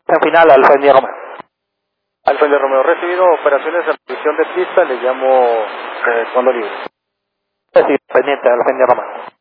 En final, Alfa India Romeo. Alfa India Romeo, recibido operaciones de revisión de pista, le llamo cuando libre. Sí, pendiente, Alfa India Romeo.